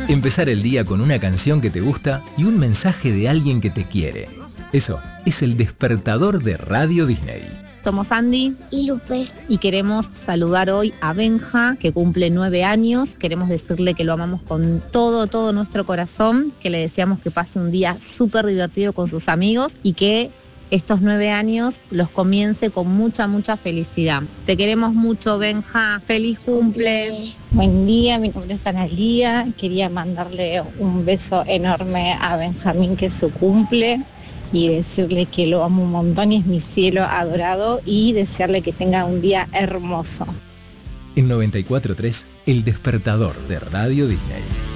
Empezar el día con una canción que te gusta y un mensaje de alguien que te quiere. Eso es el despertador de Radio Disney. Somos Andy y Lupe. y queremos saludar hoy a Benja, que cumple 9 años. Queremos decirle que lo amamos con todo nuestro corazón, que le deseamos que pase un día súper divertido con sus amigos y que estos 9 años los comience con mucha felicidad. Te queremos mucho, Benja. ¡Feliz cumple! Buen día, mi nombre es Analía. Quería mandarle un beso enorme a Benjamín, que es su cumple, y decirle que lo amo un montón y es mi cielo adorado, y desearle que tenga un día hermoso. En 94.3, el despertador de Radio Disney.